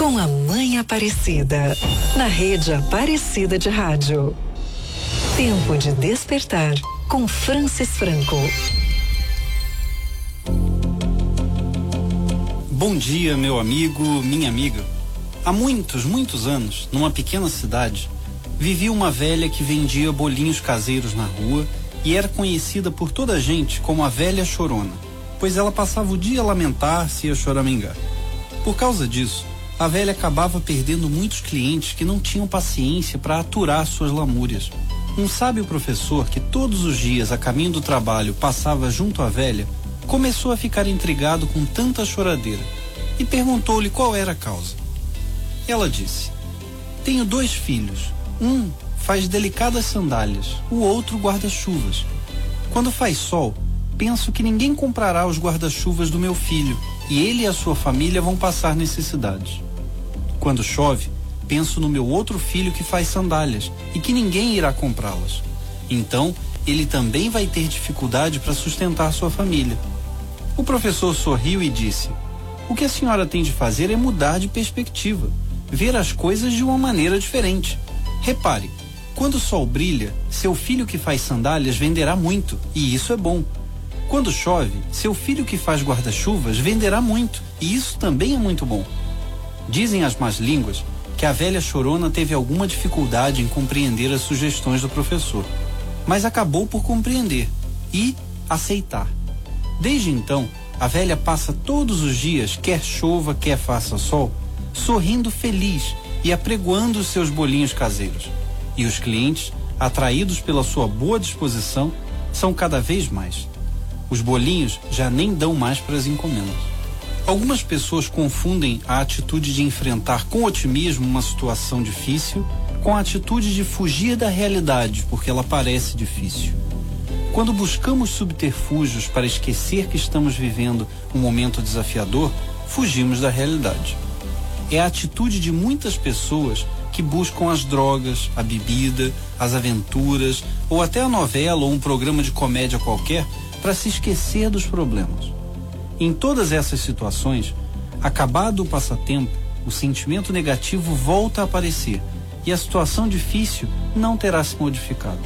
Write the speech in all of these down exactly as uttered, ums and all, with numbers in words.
com a Mãe Aparecida, na rede Aparecida de Rádio. Tempo de despertar com Francis Franco. Bom dia, meu amigo, minha amiga. Há muitos, muitos anos, numa pequena cidade, vivia uma velha que vendia bolinhos caseiros na rua e era conhecida por toda a gente como a velha chorona, pois ela passava o dia a lamentar-se e a choramingar. Por causa disso, a velha acabava perdendo muitos clientes que não tinham paciência para aturar suas lamúrias. Um sábio professor que todos os dias a caminho do trabalho passava junto à velha, começou a ficar intrigado com tanta choradeira e perguntou-lhe qual era a causa. Ela disse: tenho dois filhos. Um faz delicadas sandálias, o outro guarda-chuvas. Quando faz sol, penso que ninguém comprará os guarda-chuvas do meu filho e ele e a sua família vão passar necessidades. Quando chove, penso no meu outro filho que faz sandálias e que ninguém irá comprá-las. Então, ele também vai ter dificuldade para sustentar sua família. O professor sorriu e disse: o que a senhora tem de fazer é mudar de perspectiva, ver as coisas de uma maneira diferente. Repare, quando o sol brilha, seu filho que faz sandálias venderá muito, e isso é bom. Quando chove, seu filho que faz guarda-chuvas venderá muito, e isso também é muito bom. Dizem as más línguas que a velha chorona teve alguma dificuldade em compreender as sugestões do professor, mas acabou por compreender e aceitar. Desde então, a velha passa todos os dias, quer chova, quer faça sol, sorrindo feliz e apregoando os seus bolinhos caseiros. E os clientes, atraídos pela sua boa disposição, são cada vez mais. Os bolinhos já nem dão mais para as encomendas. Algumas pessoas confundem a atitude de enfrentar com otimismo uma situação difícil com a atitude de fugir da realidade porque ela parece difícil. Quando buscamos subterfúgios para esquecer que estamos vivendo um momento desafiador, fugimos da realidade. É a atitude de muitas pessoas que buscam as drogas, a bebida, as aventuras ou até a novela ou um programa de comédia qualquer para se esquecer dos problemas. Em todas essas situações, acabado o passatempo, o sentimento negativo volta a aparecer e a situação difícil não terá se modificado.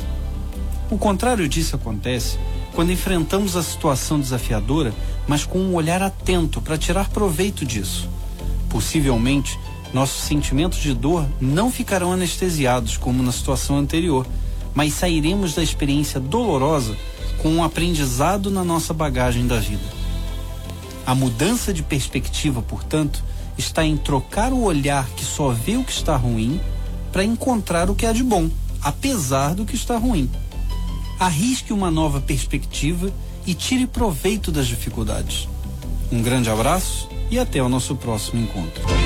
O contrário disso acontece quando enfrentamos a situação desafiadora, mas com um olhar atento para tirar proveito disso. Possivelmente, nossos sentimentos de dor não ficarão anestesiados como na situação anterior, mas sairemos da experiência dolorosa com um aprendizado na nossa bagagem da vida. A mudança de perspectiva, portanto, está em trocar o olhar que só vê o que está ruim para encontrar o que há de bom, apesar do que está ruim. Arrisque uma nova perspectiva e tire proveito das dificuldades. Um grande abraço e até o nosso próximo encontro.